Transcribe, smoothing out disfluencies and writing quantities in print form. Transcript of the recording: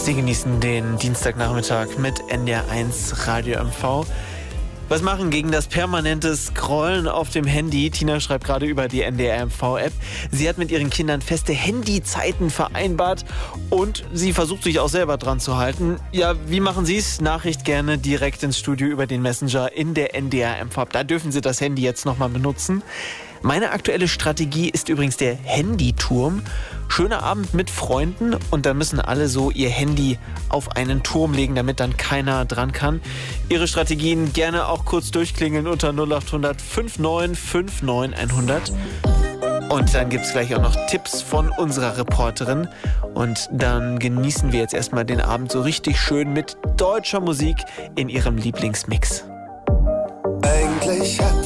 Sie genießen den Dienstagnachmittag mit NDR1 Radio MV. Was machen gegen das permanente Scrollen auf dem Handy? Tina schreibt gerade über die NDR MV-App. Sie hat mit ihren Kindern feste Handyzeiten vereinbart und sie versucht sich auch selber dran zu halten. Ja, wie machen Sie es? Nachricht gerne direkt ins Studio über den Messenger in der NDR MV-App. Da dürfen Sie das Handy jetzt nochmal benutzen. Meine aktuelle Strategie ist übrigens der Handyturm. Schöner Abend mit Freunden und dann müssen alle so ihr Handy auf einen Turm legen, damit dann keiner dran kann. Ihre Strategien gerne auch kurz durchklingeln unter 0800 59 59 100. Und dann gibt es gleich auch noch Tipps von unserer Reporterin. Und dann genießen wir jetzt erstmal den Abend so richtig schön mit deutscher Musik in ihrem Lieblingsmix. Eigentlich hat